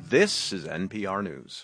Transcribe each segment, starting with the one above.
This is NPR News.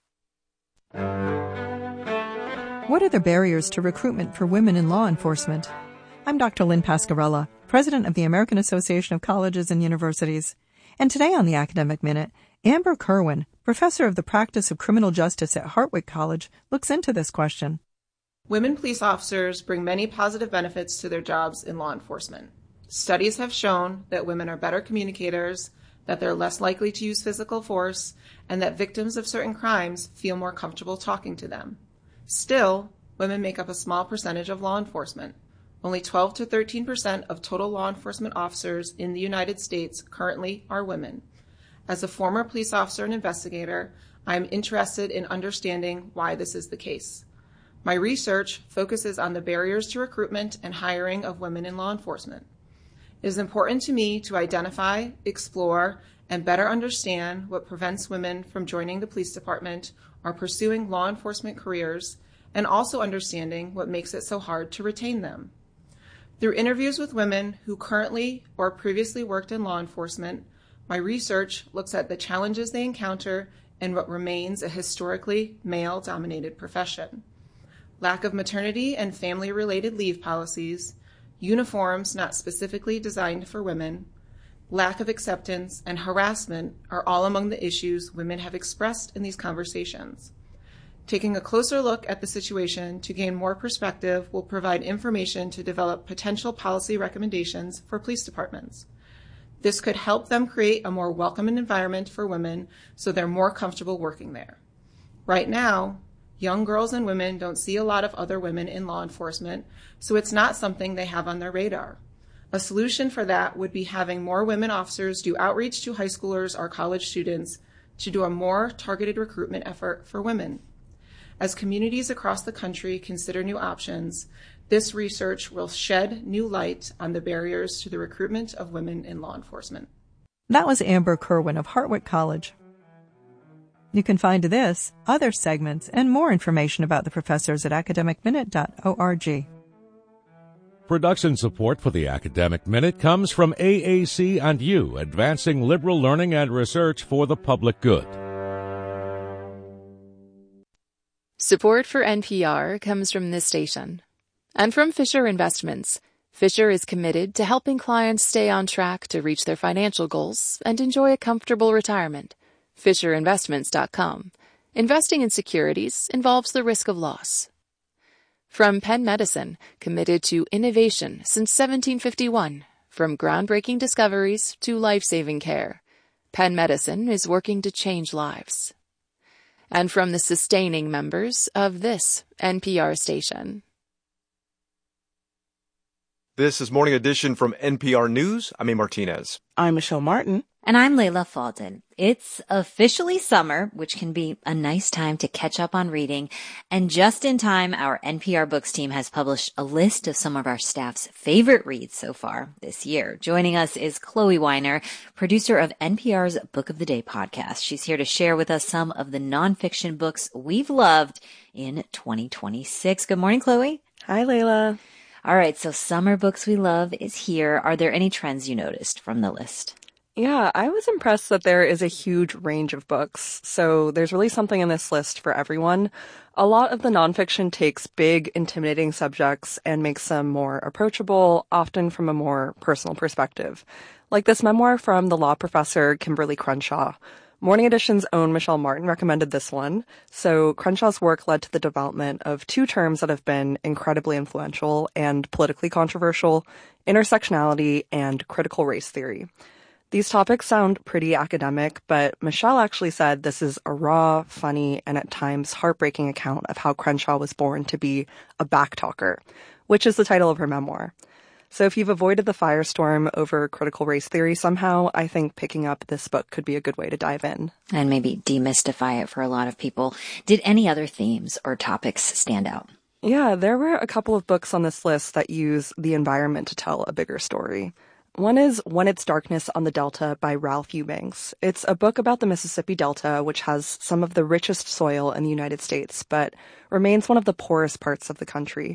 What are the barriers to recruitment for women in law enforcement? I'm Dr. Lynn Pascarella, president of the American Association of Colleges and Universities. And today on the Academic Minute, Amber Kerwin, professor of the practice of criminal justice at Hartwick College, looks into this question. Women police officers bring many positive benefits to their jobs in law enforcement. Studies have shown that women are better communicators, that they're less likely to use physical force, and that victims of certain crimes feel more comfortable talking to them. Still, women make up a small percentage of law enforcement. Only 12 to 13% of total law enforcement officers in the United States currently are women. As a former police officer and investigator, I am interested in understanding why this is the case. My research focuses on the barriers to recruitment and hiring of women in law enforcement. It is important to me to identify, explore, and better understand what prevents women from joining the police department or pursuing law enforcement careers, and also understanding what makes it so hard to retain them. Through interviews with women who currently or previously worked in law enforcement, my research looks at the challenges they encounter in what remains a historically male-dominated profession. Lack of maternity and family-related leave policies, uniforms not specifically designed for women, lack of acceptance, and harassment are all among the issues women have expressed in these conversations. Taking a closer look at the situation to gain more perspective will provide information to develop potential policy recommendations for police departments. This could help them create a more welcoming environment for women so they're more comfortable working there. Right now, young girls and women don't see a lot of other women in law enforcement, so it's not something they have on their radar. A solution for that would be having more women officers do outreach to high schoolers or college students to do a more targeted recruitment effort for women. As communities across the country consider new options, this research will shed new light on the barriers to the recruitment of women in law enforcement. That was Amber Kerwin of Hartwick College. You can find this, other segments, and more information about the professors at academicminute.org. Production support for the Academic Minute comes from AAC and you, advancing liberal learning and research for the public good. Support for NPR comes from this station and from Fisher Investments. Fisher is committed to helping clients stay on track to reach their financial goals and enjoy a comfortable retirement. FisherInvestments.com. Investing in securities involves the risk of loss. From Penn Medicine, committed to innovation since 1751. From groundbreaking discoveries to life-saving care, Penn Medicine is working to change lives. And from the sustaining members of this NPR station. This is Morning Edition from NPR News. I'm A. Martinez. I'm Michelle Martin. And I'm Layla Falden. It's officially summer, which can be a nice time to catch up on reading. And just in time, our NPR Books team has published a list of some of our staff's favorite reads so far this year. Joining us is Chloe Weiner, producer of NPR's Book of the Day podcast. She's here to share with us some of the nonfiction books we've loved in 2026. Good morning, Chloe. Hi, Layla. All right, so Summer Books We Love is here. Are there any trends you noticed from the list? Yeah, I was impressed that there is a huge range of books. So there's really something in this list for everyone. A lot of the nonfiction takes big, intimidating subjects and makes them more approachable, often from a more personal perspective. Like this memoir from the law professor Kimberly Crenshaw. Morning Edition's own Michelle Martin recommended this one. So Crenshaw's work led to the development of two terms that have been incredibly influential and politically controversial: intersectionality and critical race theory. These topics sound pretty academic, but Michelle actually said this is a raw, funny, and at times heartbreaking account of how Crenshaw was born to be a backtalker, which is the title of her memoir. So if you've avoided the firestorm over critical race theory somehow, I think picking up this book could be a good way to dive in. And maybe demystify it for a lot of people. Did any other themes or topics stand out? Yeah, there were a couple of books on this list that use the environment to tell a bigger story. One is When It's Darkness on the Delta by Ralph Eubanks. It's a book about the Mississippi Delta, which has some of the richest soil in the United States, but remains one of the poorest parts of the country.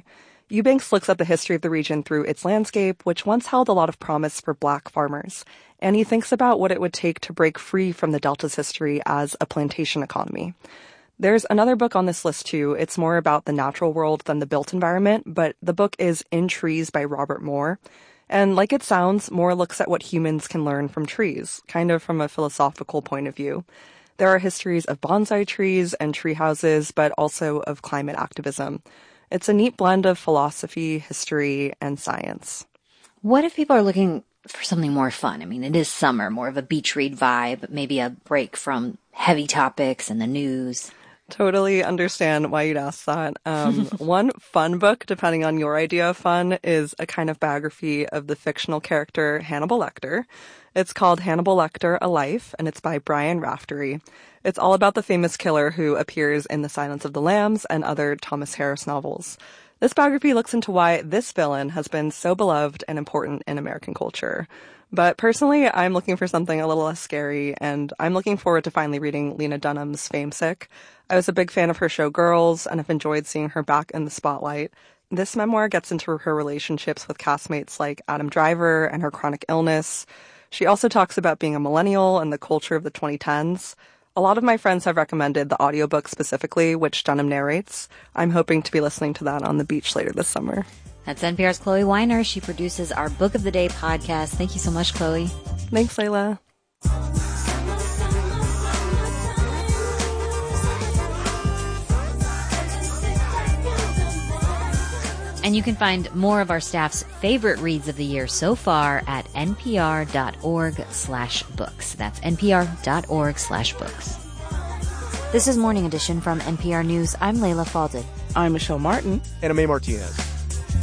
Eubanks looks at the history of the region through its landscape, which once held a lot of promise for Black farmers. And he thinks about what it would take to break free from the Delta's history as a plantation economy. There's another book on this list too. It's more about the natural world than the built environment, but the book is In Trees by Robert Moore. And like it sounds, Moore looks at what humans can learn from trees, kind of from a philosophical point of view. There are histories of bonsai trees and tree houses, but also of climate activism. It's a neat blend of philosophy, history, and science. What if people are looking for something more fun? I mean, it is summer, more of a beach read vibe, maybe a break from heavy topics and the news. Totally understand why you'd ask that. One fun book, depending on your idea of fun, is a kind of biography of the fictional character Hannibal Lecter. It's called Hannibal Lecter, A Life, and it's by Brian Raftery. It's all about the famous killer who appears in The Silence of the Lambs and other Thomas Harris novels. This biography looks into why this villain has been so beloved and important in American culture. But personally, I'm looking for something a little less scary, and I'm looking forward to finally reading Lena Dunham's Famesick. I was a big fan of her show Girls, and have enjoyed seeing her back in the spotlight. This memoir gets into her relationships with castmates like Adam Driver and her chronic illness. She also talks about being a millennial and the culture of the 2010s. A lot of my friends have recommended the audiobook specifically, which Dunham narrates. I'm hoping to be listening to that on the beach later this summer. That's NPR's Chloe Weiner. She produces our Book of the Day podcast. Thank you so much, Chloe. Thanks, Layla. And you can find more of our staff's favorite reads of the year so far at npr.org/books. That's npr.org/books. This is Morning Edition from NPR News. I'm Layla Falded. I'm Michelle Martin. And I'm A. Martinez.